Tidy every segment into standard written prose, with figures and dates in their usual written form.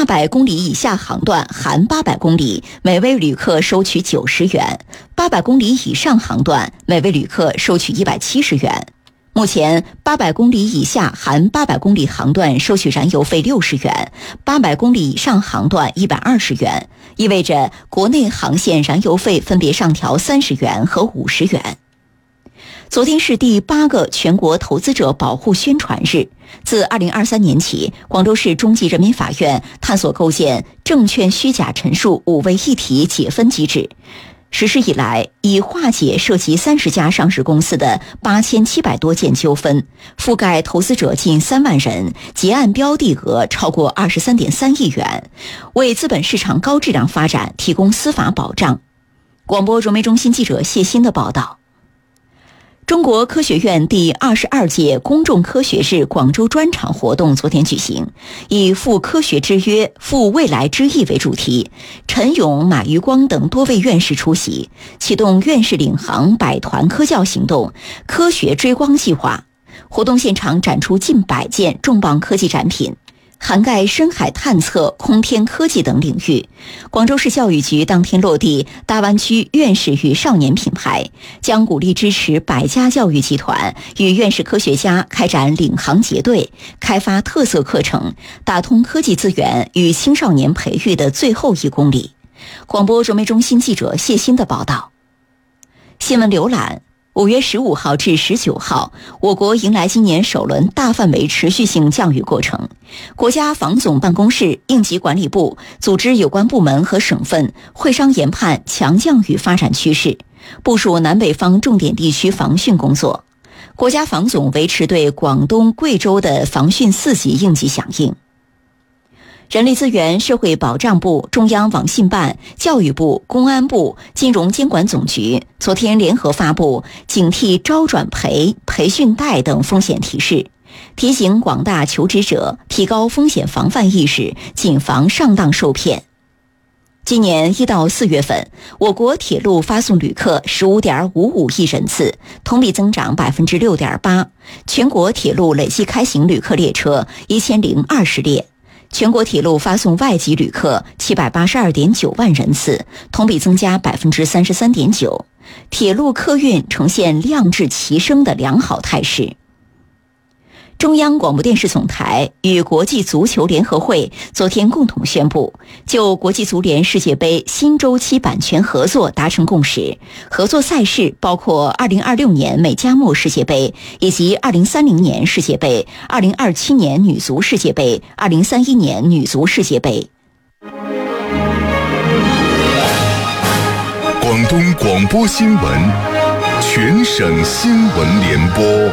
800公里以下航段含800公里，每位旅客收取90元；800公里以上航段，每位旅客收取170元。目前800公里以下含800公里航段收取燃油费60元，800公里以上航段120元，意味着国内航线燃油费分别上调30元和50元。昨天是第8个全国投资者保护宣传日。自2023年起，广州市中级人民法院探索构建证券虚假陈述5位一体解分机制。实施以来，已化解涉及30家上市公司的8700多件纠纷，覆盖投资者近3万人，结案标的额超过23.3亿元，为资本市场高质量发展提供司法保障。广播传媒中心记者谢鑫的报道。中国科学院第22届公众科学日广州专场活动昨天举行，以赴科学之约，赴未来之翼为主题，陈勇、马余光等多位院士出席，启动院士领航百团科教行动科学追光计划。活动现场展出近100件重磅科技展品，涵盖深海探测、空天科技等领域。广州市教育局当天落地大湾区院士与少年品牌，将鼓励支持百家教育集团与院士科学家开展领航结对，开发特色课程，打通科技资源与青少年培育的最后1公里。广播传媒中心记者谢鑫的报道。新闻浏览。5月15号至19号，我国迎来今年首轮大范围持续性降雨过程。国家防总办公室、应急管理部组织有关部门和省份会商研判强降雨发展趋势，部署南北方重点地区防汛工作。国家防总维持对广东、贵州的防汛4级应急响应。人力资源社会保障部、中央网信办、教育部、公安部、金融监管总局昨天联合发布警惕招转赔、培训贷等风险提示，提醒广大求职者提高风险防范意识，谨防上当受骗。今年1到4月份，我国铁路发送旅客 15.55 亿人次，同比增长 6.8%， 全国铁路累计开行旅客列车1020列。全国铁路发送外籍旅客 782.9 万人次，同比增加 33.9%， 铁路客运呈现量质齐升的良好态势。中央广播电视总台与国际足球联合会昨天共同宣布，就国际足联世界杯新周期版权合作达成共识，合作赛事包括2026年美加墨世界杯以及2030年世界杯、2027年女足世界杯、2031年女足世界杯。 广东广播新闻，全省新闻联播。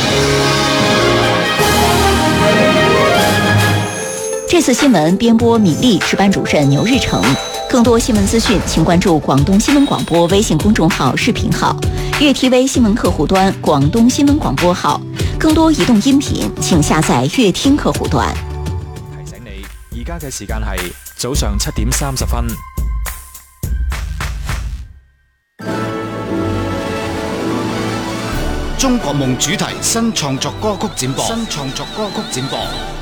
这次新闻编播米粒，值班主任牛日成。更多新闻资讯，请关注广东新闻广播微信公众号、视频號、粵 TV 新聞客戶端、廣東新聞廣播號。更多移動音頻，請下載粵聽客戶端。 提醒你，而家嘅時間係早上7點30分。 中國夢主題新創作歌曲展播。